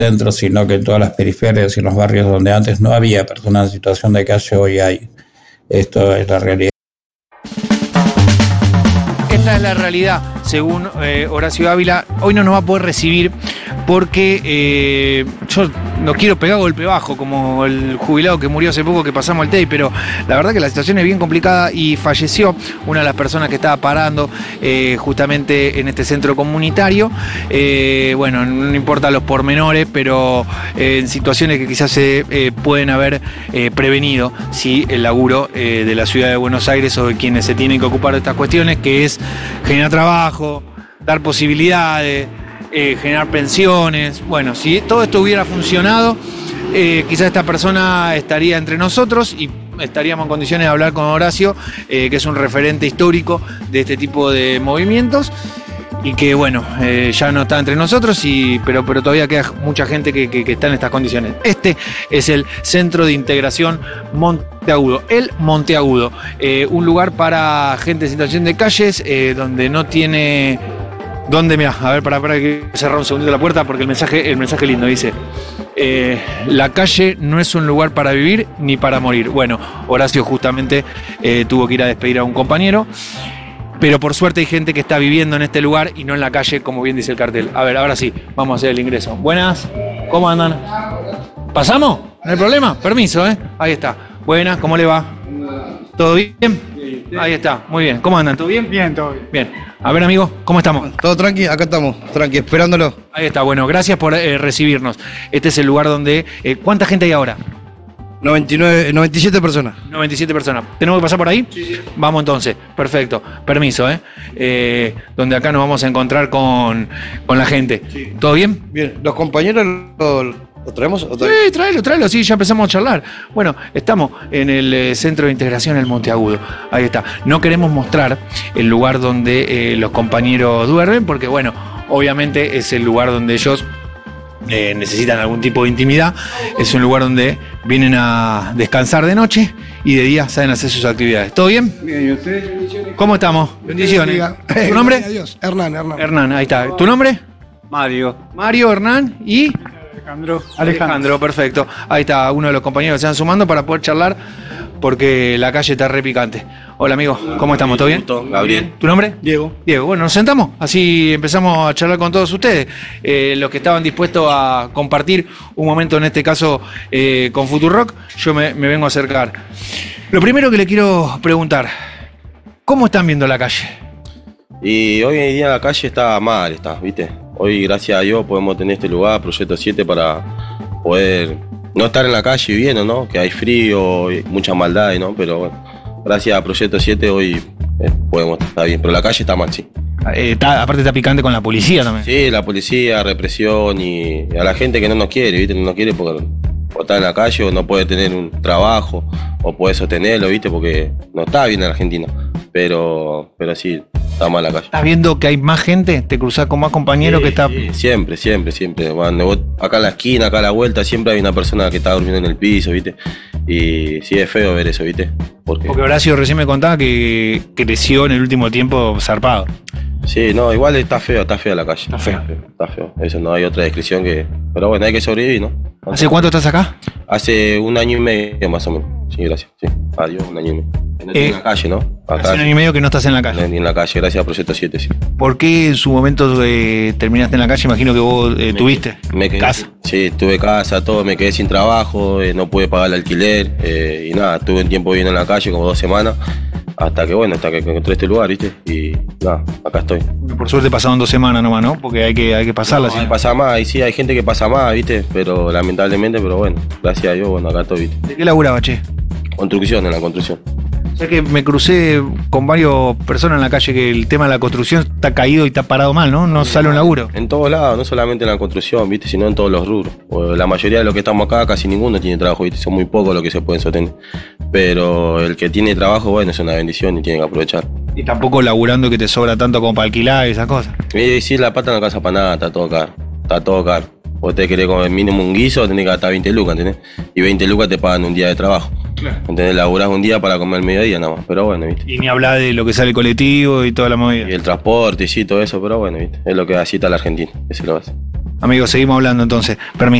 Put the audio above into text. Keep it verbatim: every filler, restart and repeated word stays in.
centro, sino que en todas las periferias y en los barrios donde antes no había personas en situación de calle, hoy hay. Esto es la realidad. Esta es la realidad, según eh, Horacio Ávila. Hoy no nos va a poder recibir porque eh, yo no quiero pegar golpe bajo como el jubilado que murió hace poco, que pasamos el tape, pero la verdad que la situación es bien complicada y falleció una de las personas que estaba parando eh, justamente en este centro comunitario. Eh, bueno, no importa los pormenores, pero eh, en situaciones que quizás se eh, pueden haber eh, prevenido si el laburo eh, de la ciudad de Buenos Aires o de quienes se tienen que ocupar de estas cuestiones, que es generar trabajo, dar posibilidades, eh, generar pensiones. Bueno, si todo esto hubiera funcionado, eh, quizás esta persona estaría entre nosotros y estaríamos en condiciones de hablar con Horacio, eh, que es un referente histórico de este tipo de movimientos y que, bueno, eh, ya no está entre nosotros, y, pero, pero todavía queda mucha gente que, que, que está en estas condiciones. Este es el Centro de Integración Monteagudo, el Monteagudo, eh, un lugar para gente en situación de calles, eh, donde no tiene... ¿Dónde? Mira, a ver, para, para que cerrar un segundito la puerta, porque el mensaje, el mensaje lindo dice: eh, la calle no es un lugar para vivir ni para morir. Bueno, Horacio justamente eh, tuvo que ir a despedir a un compañero, pero por suerte hay gente que está viviendo en este lugar y no en la calle, como bien dice el cartel. A ver, ahora sí, vamos a hacer el ingreso. Buenas, ¿cómo andan? ¿Pasamos? ¿No hay problema? Permiso, ¿eh? Ahí está. Buenas, ¿cómo le va? ¿Todo bien? Ahí está, muy bien. ¿Cómo andan? ¿Todo bien? Bien, todo bien. Bien. A ver, amigo, ¿cómo estamos? Todo tranqui, acá estamos, tranqui, esperándolo. Ahí está, bueno, gracias por eh, recibirnos. Este es el lugar donde... Eh, ¿Cuánta gente hay ahora? noventa y nueve, noventa y siete personas. noventa y siete personas. ¿Tenemos que pasar por ahí? Sí, sí. Vamos entonces, perfecto. Permiso, ¿eh? eh donde acá nos vamos a encontrar con, con la gente. Sí. ¿Todo bien? Bien, los compañeros lo, lo traemos. ¿O traemos? Sí, tráelo, tráelo, sí, ya empezamos a charlar. Bueno, estamos en el eh, Centro de Integración El Monteagudo. Ahí está. No queremos mostrar el lugar donde eh, los compañeros duermen, porque, bueno, obviamente es el lugar donde ellos... Eh, necesitan algún tipo de intimidad. Es un lugar donde vienen a descansar de noche y de día salen a hacer sus actividades. ¿Todo bien? Bien, ¿y ustedes? ¿Cómo estamos? Bendiciones. ¿Tu nombre? Adiós. Hernán, Hernán. Hernán, ahí está. ¿Tu nombre? Mario. Mario, Hernán y... Alejandro. Alejandro, perfecto. Ahí está uno de los compañeros que se están sumando para poder charlar, porque la calle está re picante. Hola, amigo, ¿cómo estamos? ¿Todo bien? Gabriel. ¿Tu nombre? Diego. Diego, bueno, nos sentamos, así empezamos a charlar con todos ustedes, eh, los que estaban dispuestos a compartir un momento, en este caso, eh, con Futurock. Yo me, me vengo a acercar. Lo primero que le quiero preguntar, ¿cómo están viendo la calle? Y hoy en día la calle está mal, está, ¿viste? Hoy, gracias a Dios, podemos tener este lugar, Proyecto siete, para poder no estar en la calle viviendo, ¿no? Que hay frío, y mucha maldad, ¿no? Pero bueno, gracias a Proyecto siete hoy eh, podemos estar bien, pero la calle está mal, sí. Eh, está, aparte está picante con la policía también. Sí, la policía, represión y a la gente que no nos quiere, ¿viste? No nos quiere porque o está en la calle o no puede tener un trabajo o puede sostenerlo, ¿viste? Porque no está bien en Argentina, pero, pero sí, está mal la calle. ¿Estás viendo que hay más gente? ¿Te cruzás con más compañeros Sí, que está...? sí, siempre, siempre, siempre. Cuando vos- acá en la esquina, acá a la vuelta, siempre hay una persona que está durmiendo en el piso, ¿viste? Y sí, es feo ver eso, ¿viste? Porque, Porque Horacio recién me contaba que creció en el último tiempo zarpado. sí, no, igual está feo, está feo la calle. Está feo. Está feo. Eso no hay otra descripción que... Pero bueno, hay que sobrevivir, ¿no? ¿Hace cuánto estás acá? Hace un año y medio más o menos. Sí, gracias. Sí. Adiós, un año y medio. No estoy Eh, en la calle, ¿no? Acá, Hace un año y medio que no estás en la calle. ni en la calle, gracias a Proyecto siete, sí. ¿Por qué en su momento eh, terminaste en la calle? Imagino que vos eh, tuviste Me quedé, casa. Sí, tuve casa, todo, me quedé sin trabajo, eh, no pude pagar el alquiler eh, y nada, tuve un tiempo viviendo en la calle, como dos semanas, hasta que bueno, hasta que encontré este lugar, ¿viste? Y nada, acá estoy. Por suerte pasaron dos semanas nomás, ¿no? Porque hay que, hay que pasarla. No, si hay no. pasa más, y sí, hay gente que pasa más, ¿viste? Pero lamentablemente, pero bueno, gracias a Dios, bueno, acá estoy, ¿viste? ¿De qué laburaba, che? Construcción, en la construcción. O sea que me crucé con varias personas en la calle que el tema de la construcción está caído y está parado mal, ¿no? No sale un laburo. En todos lados, no solamente en la construcción, ¿viste? Sino en todos los rubros. O la mayoría de los que estamos acá, casi ninguno tiene trabajo, ¿viste? Son muy pocos los que se pueden sostener. Pero el que tiene trabajo, bueno, es una bendición y tiene que aprovechar. Y tampoco laburando que te sobra tanto como para alquilar y esas cosas. Y sí, la pata no alcanza para nada, está todo caro. Está todo caro. Vos te querés comer mínimo un guiso, tenés que gastar veinte lucas, ¿entendés? Y veinte lucas te pagan un día de trabajo. Claro. ¿Entendés? Laburás un día para comer el mediodía nada más. Pero bueno, ¿viste? Y ni hablar de lo que sale el colectivo y toda la movida. Y el transporte y sí, todo eso, pero bueno, ¿viste? Es lo que así está la Argentina, eso lo hace. Amigos, seguimos hablando entonces. Permiso.